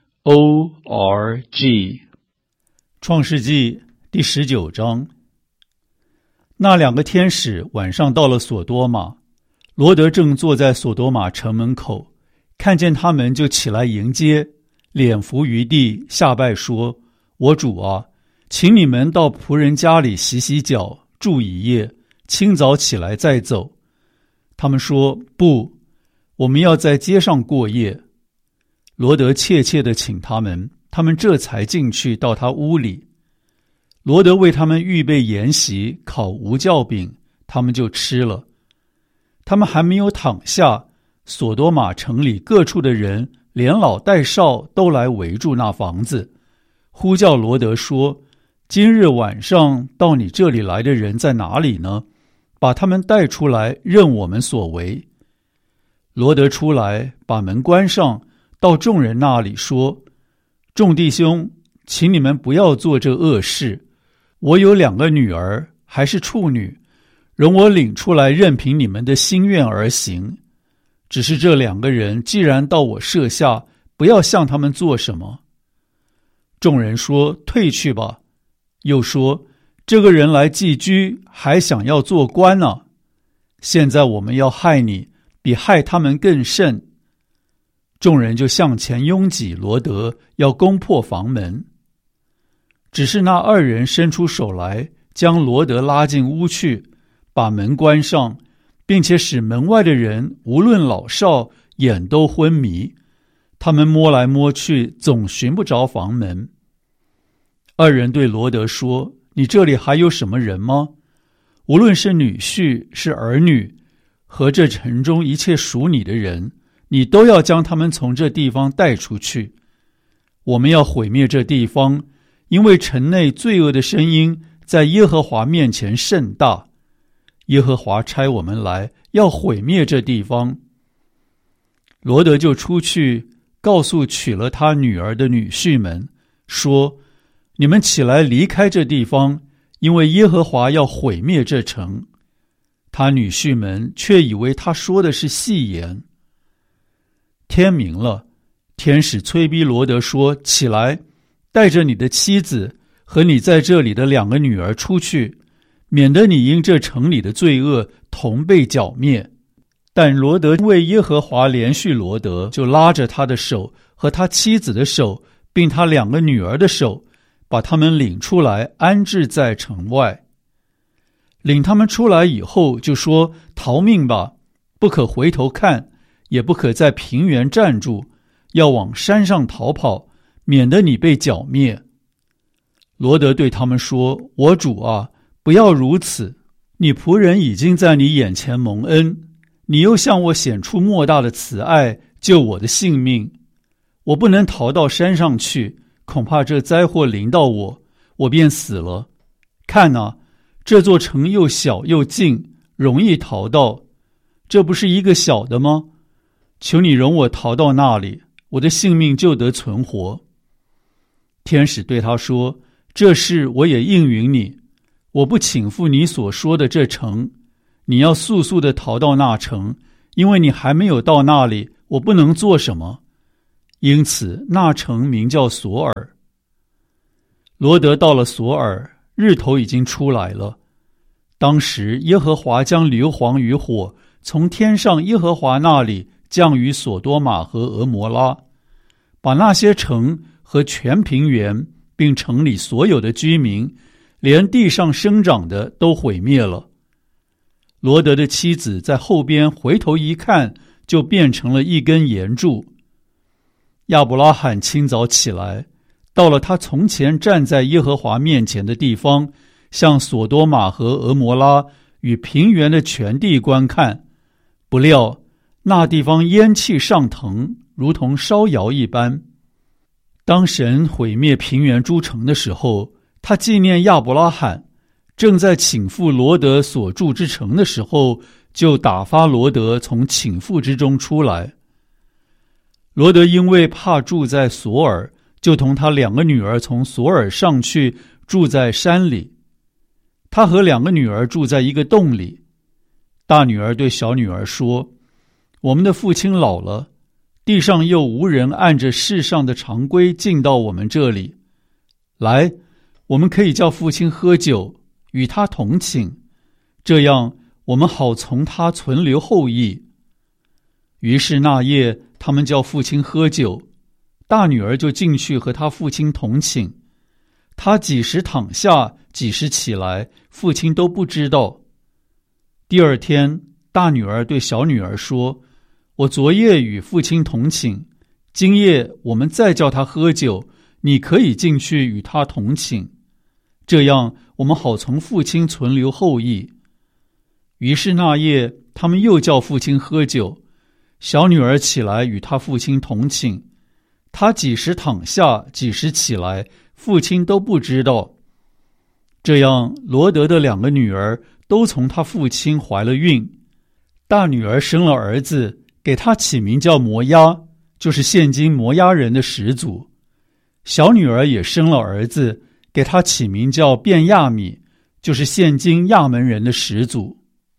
S1: o r g。
S2: 创世纪第十九章。那两个天使晚上到了索多玛，罗德正坐在索多玛城门口，看见他们就起来迎接，脸伏于地，下拜说，我主啊，请你们到仆人家里洗洗脚，住一夜，清早起来再走。他们说，不，我们要在街上过夜。罗德切切地请他们，他们这才进去到他屋里。罗德为他们预备筵席，烤无酵饼，他们就吃了。他们还没有躺下，索多玛城里各处的人连老带少都来围住那房子，呼叫罗德说，今日晚上到你这里来的人在哪里呢？把他们带出来，任我们所为。罗德出来，把门关上，到众人那里说，众弟兄，请你们不要做这恶事。我有两个女儿，还是处女，容我领出来，任凭你们的心愿而行。只是这两个人既然到我舍下，不要向他们做什么。众人说，退去吧。又说，这个人来寄居，还想要做官呢。现在我们要害你，比害他们更甚。众人就向前拥挤罗德，要攻破房门。只是那二人伸出手来，将罗德拉进屋去，把门关上，并且使门外的人无论老少眼都昏迷。他们摸来摸去，总寻不着房门。二人对罗德说，你这里还有什么人吗？无论是女婿，是儿女，和这城中一切属你的人，你都要将他们从这地方带出去。我们要毁灭这地方，因为城内罪恶的声音在耶和华面前甚大。耶和华差我们来，要毁灭这地方。罗德就出去，告诉娶了他女儿的女婿们，说，你们起来离开这地方，因为耶和华要毁灭这城。他女婿们却以为他说的是戏言。天明了，天使催逼罗德说，起来，带着你的妻子和你在这里的两个女儿出去，免得你因这城里的罪恶同被剿灭。但罗德为耶和华连续罗德，就拉着他的手和他妻子的手，并他两个女儿的手，把他们领出来，安置在城外。领他们出来以后，就说，逃命吧，不可回头看，也不可在平原站住，要往山上逃跑，免得你被剿灭。罗德对他们说，我主啊，不要如此，你仆人已经在你眼前蒙恩，你又向我显出莫大的慈爱，救我的性命。我不能逃到山上去，恐怕这灾祸临到我，我便死了。看啊，这座城又小又近，容易逃到，这不是一个小的吗？求你容我逃到那里，我的性命就得存活。天使对他说，这事我也应允你，我不倾覆你所说的这城，你要速速地逃到那城， 因为你还没有到那里，我不能做什么。因此那城名叫索尔。罗得到了索尔，日头已经出来了。当时耶和华将硫磺与火从天上耶和华那里降于索多玛和俄摩拉，把那些城和全平原并城里所有的居民，连地上生长的都毁灭了。罗得的妻子在后边回头一看，就变成了一根岩柱。亚伯拉罕清早起来，到了他从前站在耶和华面前的地方，向索多玛和俄摩拉与平原的全地观看，不料那地方烟气上腾，如同烧窑一般。当神毁灭平原诸城的时候，他纪念亚伯拉罕，正在倾覆罗得所住之城的时候，就打发罗得从倾覆之中出来。罗得因为怕住在索尔，就同他两个女儿从索尔上去住在山里。他和两个女儿住在一个洞里。大女儿对小女儿说：我们的父亲老了，地上又无人按着世上的常规进到我们这里来，我们可以叫父亲喝酒，与他同寝，这样我们好从他存留后裔。于是那夜他们叫父亲喝酒，大女儿就进去和他父亲同寝。他几时躺下，几时起来，父亲都不知道。第二天，大女儿对小女儿说：我昨夜与父亲同寝，今夜我们再叫他喝酒，你可以进去与他同寝，这样我们好从父亲存留后裔。于是那夜他们又叫父亲喝酒，小女儿起来与他父亲同寝，他几时躺下，几时起来，父亲都不知道。这样罗得的两个女儿都从他父亲怀了孕。大女儿生了儿子，给他起名叫摩押，就是现今摩押人的始祖。小女儿也生了儿子，给他起名叫便亚米，就是现今亚门人的始祖。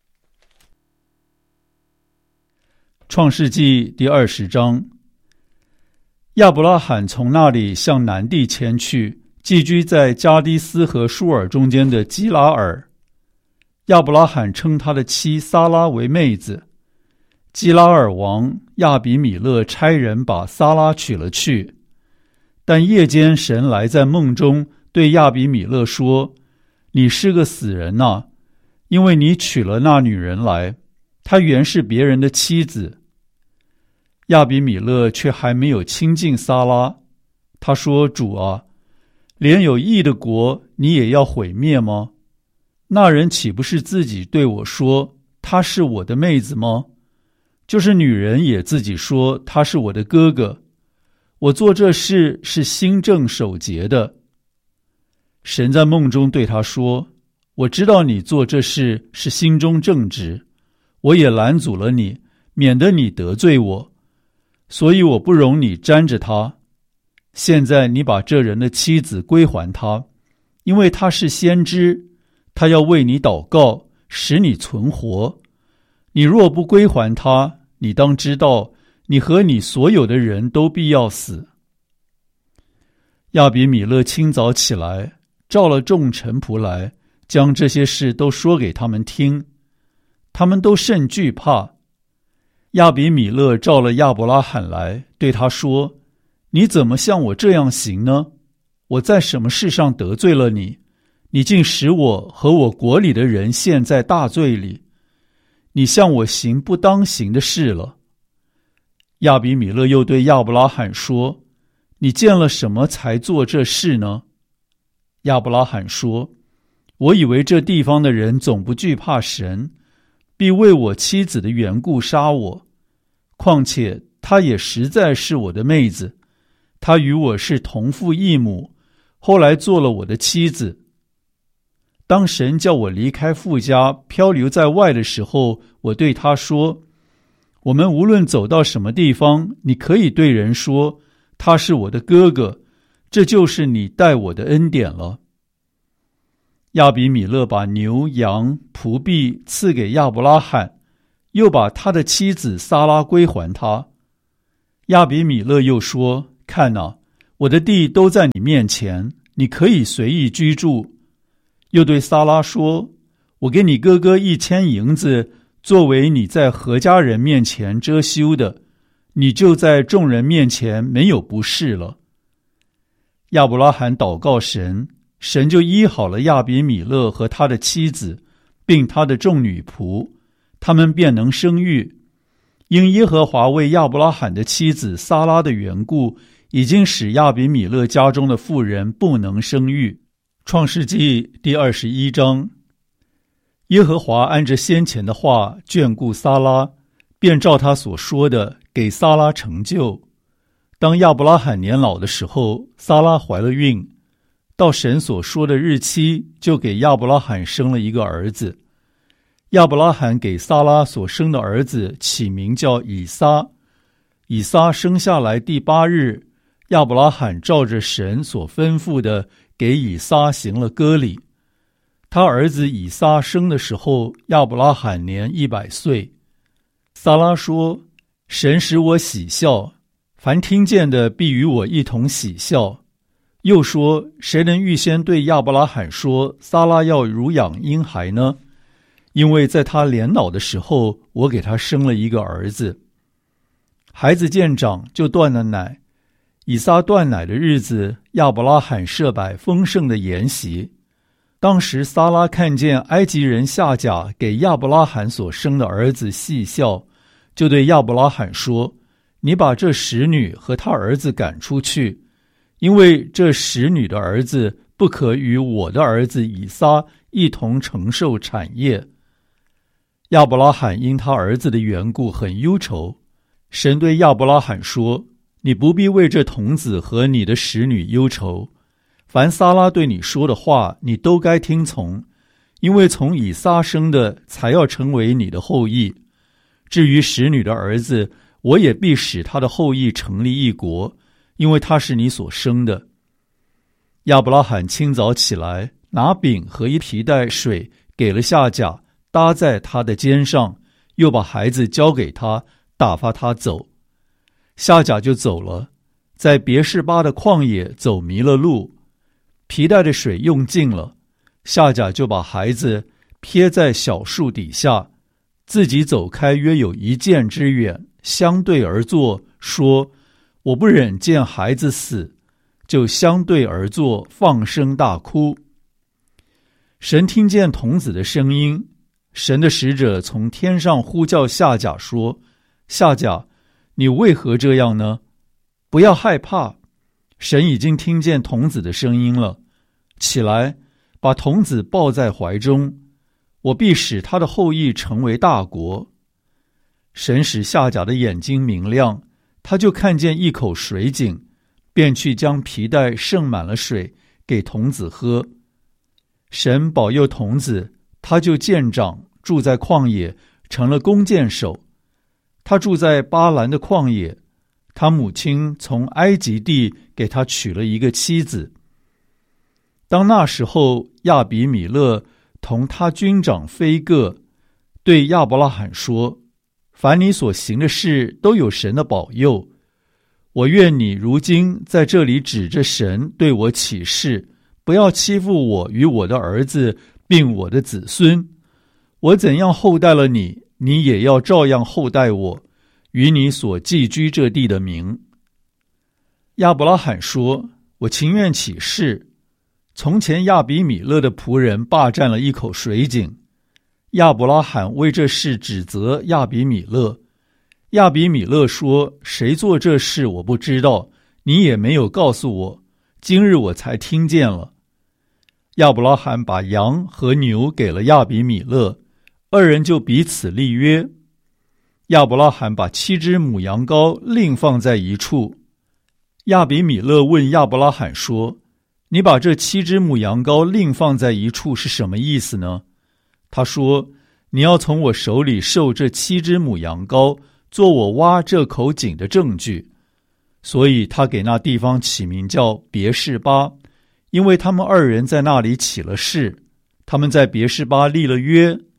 S2: 创世纪第二十章。亚伯拉罕从那里向南地迁去，寄居在加低斯和舒尔中间的基拉尔。亚伯拉罕称他的妻撒拉为妹子。基拉尔王亚比米勒差人把撒拉娶了去。但夜间神来在梦中对亚比米勒说：你是个死人啊，因为你娶了那女人来，她原是别人的妻子。亚比米勒却还没有亲近撒拉。他说：主啊，连有义的国你也要毁灭吗？那人岂不是自己对我说她是我的妹子吗？就是女人也自己说她是我的哥哥。我做这事是心正守节的。神在梦中对他说：我知道你做这事是心中正直，我也拦阻了你，免得你得罪我，所以我不容你沾着他。现在你把这人的妻子归还他，因为他是先知，他要为你祷告，使你存活。你若不归还他，你当知道，你和你所有的人都必要死。亚比米勒清早起来，召了众臣仆来，将这些事都说给他们听。他们都甚惧怕。亚比米勒召了亚伯拉罕来，对他说：你怎么像我这样行呢？我在什么事上得罪了你？你竟使我和我国里的人陷在大罪里。你向我行不当行的事了。亚比米勒又对亚伯拉罕说：你见了什么才做这事呢？亚伯拉罕说：我以为这地方的人总不惧怕神，必为我妻子的缘故杀我。况且她也实在是我的妹子，她与我是同父异母，后来做了我的妻子。当神叫我离开父家，漂流在外的时候，我对他说：我们无论走到什么地方，你可以对人说他是我的哥哥，这就是你待我的恩典了。亚比米勒把牛羊仆婢赐给亚伯拉罕， 又把他的妻子撒拉归还他。亚比米勒又说：看哪，我的地都在你面前，你可以随意居住。又对撒拉说：我给你哥哥一千银子，作为你在何家人面前遮羞的，你就在众人面前没有不是了。亚伯拉罕祷告神，神就医好了亚比米勒和他的妻子，并他的众女仆，他们便能生育。因耶和华为亚伯拉罕的妻子撒拉的缘故，已经使亚比米勒家中的妇人不能生育。创世纪第二十一章。耶和华按着先前的话眷顾撒拉，便照他所说的给撒拉成就。当亚伯拉罕年老的时候，撒拉怀了孕，到神所说的日期，就给亚伯拉罕生了一个儿子。亚伯拉罕给撒拉所生的儿子起名叫以撒。以撒生下来第八日，亚伯拉罕照着神所吩咐的，给以撒行了割礼。他儿子以撒生的时候，亚伯拉罕年一百岁。撒拉说：神使我喜笑，凡听见的必与我一同喜笑。又说：谁能预先对亚伯拉罕说，撒拉要乳养婴孩呢？因为在他年老的时候，我给他生了一个儿子。孩子见长，就断了奶。以撒断奶的日子，亚伯拉罕设摆丰盛的筵席。当时撒拉看见埃及人夏甲给亚伯拉罕所生的儿子戏笑，就对亚伯拉罕说：你把这使女和他儿子赶出去，因为这使女的儿子不可与我的儿子以撒一同承受产业。亚伯拉罕因他儿子的缘故很忧愁。神对亚伯拉罕说：你不必为这童子和你的使女忧愁，凡撒拉对你说的话，你都该听从，因为从以撒生的才要成为你的后裔。至于使女的儿子，我也必使他的后裔成立一国，因为他是你所生的。亚伯拉罕清早起来，拿饼和一皮带水给了夏甲，搭在他的肩上，又把孩子交给他，打发他走。夏甲就走了，在别是巴的旷野走迷了路，皮带的水用尽了，夏甲就把孩子撇在小树底下，自己走开约有一箭之远，相对而坐，说：我不忍见孩子死，就相对而坐，放声大哭。神听见童子的声音，神的使者从天上呼叫夏甲说：夏甲，你为何这样呢？不要害怕，神已经听见童子的声音了。起来，把童子抱在怀中，我必使他的后裔成为大国。神使夏甲的眼睛明亮，他就看见一口水井，便去将皮带盛满了水给童子喝。神保佑童子，他就渐长，住在旷野，成了弓箭手。他住在巴兰的旷野，他母亲从埃及地给他娶了一个妻子。当那时候，亚比米勒同他军长非各对亚伯拉罕说：凡你所行的事都有神的保佑，我愿你如今在这里指着神对我起誓，不要欺负我与我的儿子并我的子孙。我怎样厚待了你，你也要照样厚待我与你所寄居这地的民。亚伯拉罕说：我情愿起誓。从前亚比米勒的仆人霸占了一口水井，亚伯拉罕为这事指责亚比米勒。亚比米勒说：谁做这事我不知道，你也没有告诉我，今日我才听见了。亚伯拉罕把羊和牛给了亚比米勒，二人就彼此立约。亚伯拉罕把七只母羊羔另放在一处。亚比米勒问亚伯拉罕说：你把这七只母羊羔另放在一处是什么意思呢？他说：你要从我手里受这七只母羊羔，做我挖这口井的证据。所以他给那地方起名叫别是巴，因为他们二人在那里起了誓。他们在别是巴立了约。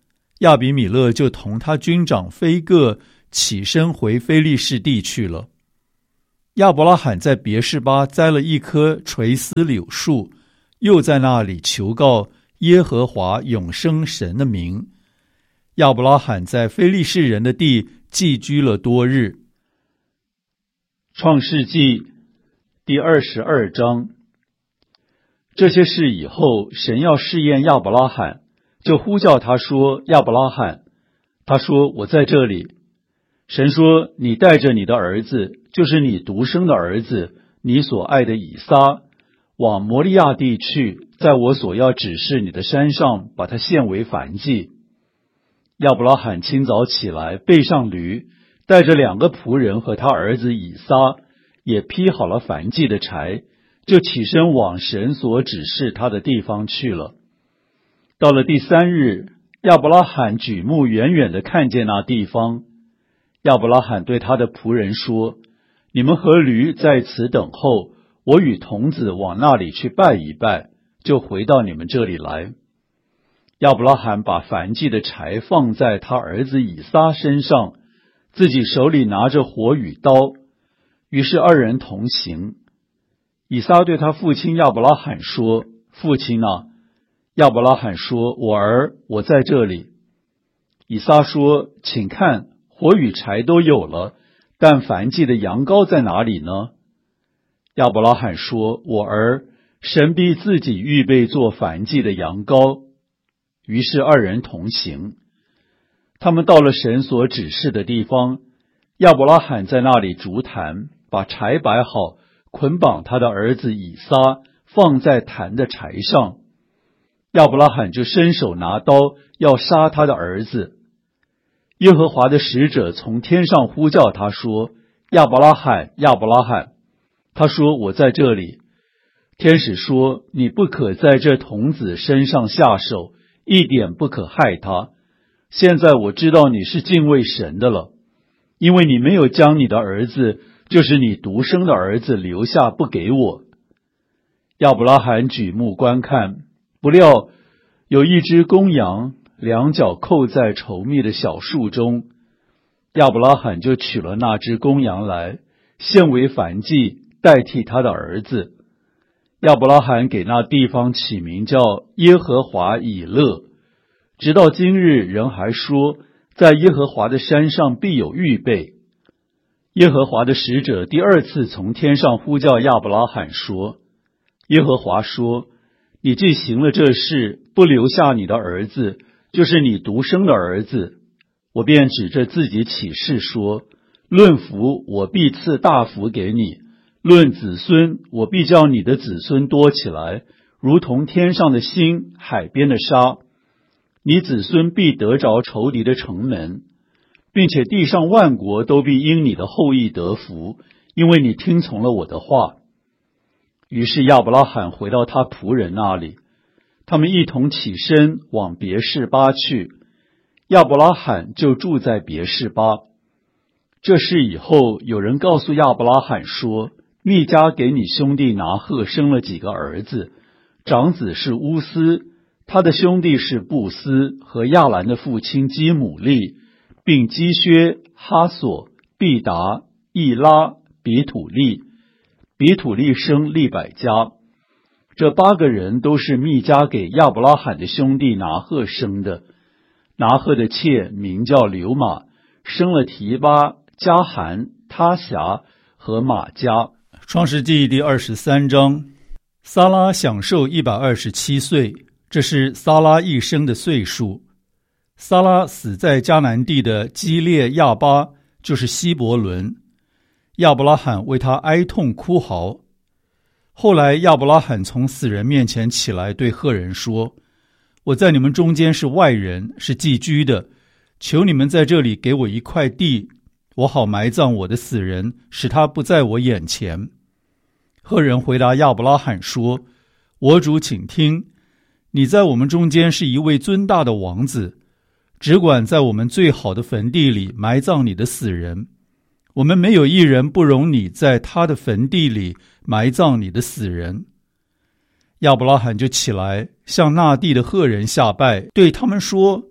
S2: 亚比米勒就同他军长菲各起身回非利士地去了。亚伯拉罕在别是巴栽了一棵垂丝柳树，又在那里求告耶和华永生神的名。亚伯拉罕在非利士人的地寄居了多日。
S1: 创世纪第二十二章。这些事以后，神要试验亚伯拉罕，就呼叫他说：亚伯拉罕。他说：我在这里。神说：你带着你的儿子，就是你独生的儿子，你所爱的以撒，往摩利亚地去，在我所要指示你的山上，把他献为燔祭。亚伯拉罕清早起来，背上驴，带着两个仆人和他儿子以撒，也劈好了燔祭的柴，就起身往神所指示他的地方去了。到了第三日，亚伯拉罕举目远远地看见那地方。亚伯拉罕对他的仆人说：你们和驴在此等候，我与童子往那里去拜一拜，就回到你们这里来。亚伯拉罕把燔祭的柴放在他儿子以撒身上，自己手里拿着火与刀，于是二人同行。以撒对他父亲亚伯拉罕说：父亲啊！亚伯拉罕说：我儿，我在这里。以撒说：请看，火与柴都有了，但燔祭的羊羔在哪里呢？亚伯拉罕说：我儿，神必自己预备做燔祭的羊羔。于是二人同行。他们到了神所指示的地方，亚伯拉罕在那里筑坛，把柴摆好，捆绑他的儿子以撒，放在坛的柴上。亚伯拉罕就伸手拿刀，要杀他的儿子。耶和华的使者从天上呼叫他说：亚伯拉罕，亚伯拉罕。他说：我在这里。天使说：你不可在这童子身上下手，一点不可害他。现在我知道你是敬畏神的了，因为你没有将你的儿子，就是你独生的儿子留下不给我。亚伯拉罕举目观看，不料有一只公羊，两脚扣在稠密的小树中。亚伯拉罕就取了那只公羊来，献为燔祭，代替他的儿子。亚伯拉罕给那地方起名叫耶和华以勒，直到今日人还说，在耶和华的山上必有预备。耶和华的使者第二次从天上呼叫亚伯拉罕说：耶和华说，你既行了这事，不留下你的儿子，就是你独生的儿子，我便指着自己起誓说：论福，我必赐大福给你；论子孙，我必叫你的子孙多起来，如同天上的星，海边的沙。你子孙必得着仇敌的城门，并且地上万国都必因你的后裔得福，因为你听从了我的话。于是亚伯拉罕回到他仆人那里，他们一同起身往别是巴去，亚伯拉罕就住在别是巴。这事以后，有人告诉亚伯拉罕说：密迦给你兄弟拿鹤生了几个儿子，长子是乌斯，他的兄弟是布斯和亚兰的父亲基姆利，并基薛、哈索、毕达、易拉、比土利。比土利生利百加。这八个人都是密迦给亚伯拉罕的兄弟拿鹤生的。拿鹤的妾名叫流玛，生了提巴、加含、他辖和玛迦。
S2: 创世纪第二十三章。撒拉享受一百二十七岁，这是撒拉一生的岁数。撒拉死在迦南地的基列亚巴，就是希伯伦。亚伯拉罕为他哀痛哭嚎。后来亚伯拉罕从死人面前起来，对赫人说：我在你们中间是外人，是寄居的，求你们在这里给我一块地，我好埋葬我的死人，使他不在我眼前。赫人回答亚伯拉罕说：我主请听，你在我们中间是一位尊大的王子，只管在我们最好的坟地里埋葬你的死人，我们没有一人不容你在他的坟地里埋葬你的死人。亚伯拉罕就起来，向那地的赫人下拜，对他们说：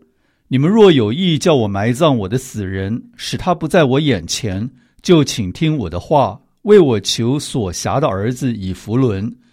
S2: 你们若有意叫我埋葬我的死人，使他不在我眼前，就请听我的话，为我求所辖的儿子以弗伦，